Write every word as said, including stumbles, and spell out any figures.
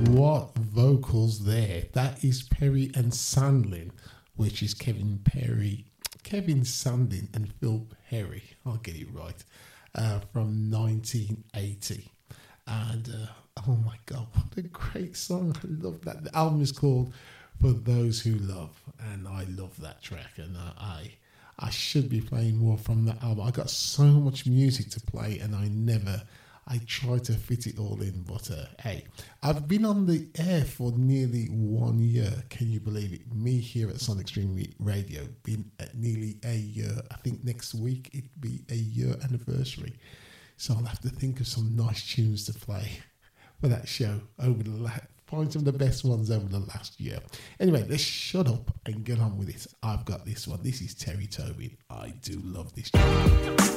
What vocals there? That is Perry and Sandlin, which is Kevin Perry, Kevin Sandlin and Phil Perry. I'll get it right. Uh, from nineteen eighty. And uh, oh my God, what a great song. I love that. The album is called For Those Who Love, and I love that track. And uh, I I should be playing more from that album. I got so much music to play, and I never, I try to fit it all in. But uh, hey, I've been on the air for nearly one year. Can you believe it? Me here at Sonic Stream Radio, been at nearly a year. I think next week it'll be a year anniversary. So I'll have to think of some nice tunes to play for that show over the last. Find some of the best ones over the last year. Anyway, let's shut up and get on with it. I've got this one. This is Terry Tobin. I do love this track.